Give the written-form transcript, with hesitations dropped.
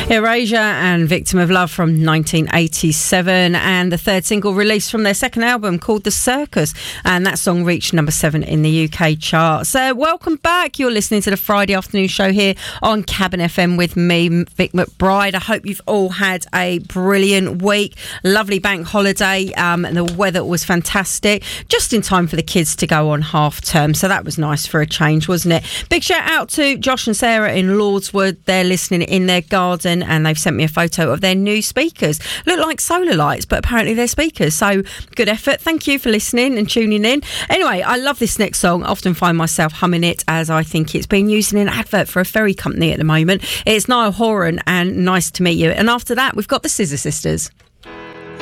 Erasure and Victim of Love from 1987, and the third single released from their second album called The Circus, and that song reached number 7 in the UK chart. So welcome back. You're listening to the Friday afternoon show here on Cabin FM with me, Vic McBride. I hope you've all had a brilliant week. Lovely bank holiday, and the weather was fantastic, just in time for the kids to go on half term, so that was nice for a change, wasn't it? Big shout out to Josh and Sarah in Lordswood. They're listening in their garden, and they've sent me a photo of their new speakers. Look like solar lights, but apparently they're speakers. So good effort. Thank you for listening and tuning in. Anyway, I love this next song. I often find myself humming it, as I think it's being used in an advert for a ferry company at the moment. It's Niall Horan and Nice to Meet You. And after that, we've got the Scissor Sisters.